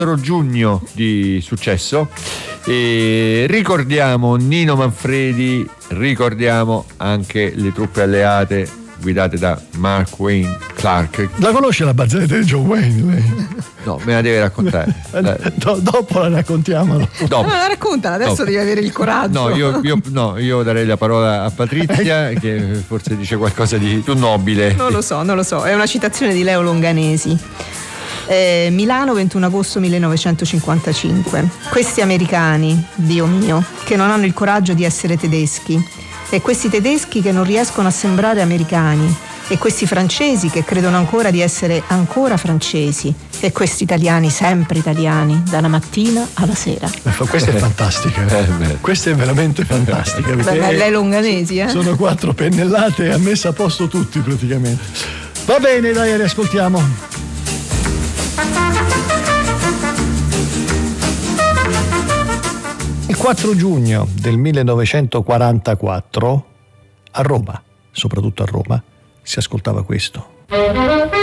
giugno di successo, e ricordiamo Nino Manfredi, ricordiamo anche le truppe alleate guidate da Mark Wayne Clark. La conosce la barzelletta di John Wayne lei? No, me la deve raccontare. Dopo la raccontiamo. Dopo. No, raccontala, adesso Dopo. devi avere il coraggio. Io darei la parola a Patrizia che forse dice qualcosa di più nobile. Non lo so, è una citazione di Leo Longanesi. Milano, 21 agosto 1955. Questi americani, Dio mio, che non hanno il coraggio di essere tedeschi, e questi tedeschi che non riescono a sembrare americani, e questi francesi che credono ancora di essere ancora francesi, e questi italiani sempre italiani, dalla mattina alla sera. Questa è fantastica. Questa è veramente fantastica. Lei Longanesi, Sono 4 pennellate e ha messo a posto tutti praticamente. Va bene, dai, riascoltiamo. Il 4 giugno del 1944 a Roma, soprattutto a Roma, si ascoltava questo.